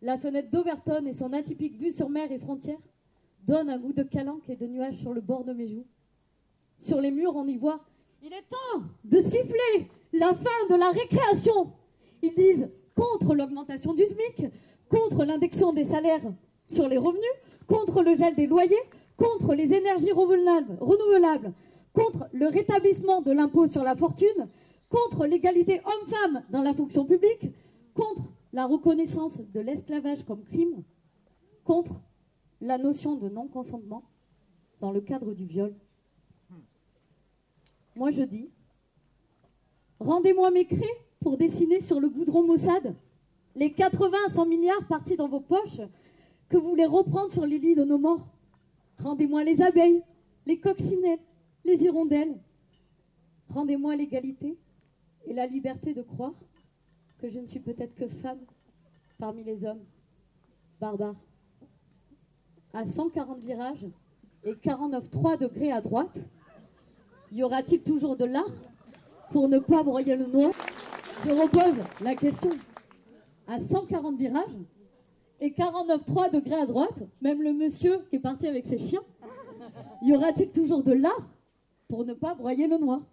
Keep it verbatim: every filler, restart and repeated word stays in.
La fenêtre d'Overton et son atypique vue sur mer et frontières donnent un goût de calanque et de nuages sur le bord de mes joues. Sur les murs, on y voit « Il est temps de siffler la fin de la récréation !» Ils disent contre l'augmentation du SMIC, contre l'indexation des salaires sur les revenus, contre le gel des loyers, contre les énergies renouvelables, renouvelables, contre le rétablissement de l'impôt sur la fortune, contre l'égalité homme-femme dans la fonction publique, contre la reconnaissance de l'esclavage comme crime, contre la notion de non-consentement dans le cadre du viol. Moi je dis, rendez-moi mes craies pour dessiner sur le goudron maussade les quatre-vingts à cent milliards partis dans vos poches que vous voulez reprendre sur les lits de nos morts. Rendez-moi les abeilles, les coccinelles, les hirondelles. Rendez-moi l'égalité et la liberté de croire que je ne suis peut-être que femme parmi les hommes barbares. À cent quarante virages et quarante-neuf virgule trois degrés à droite, y aura-t-il toujours de l'art pour ne pas broyer le noir? Je repose la question. À cent quarante virages et quarante-neuf virgule trois degrés à droite, même le monsieur qui est parti avec ses chiens, y aura-t-il toujours de l'art pour ne pas broyer le noir?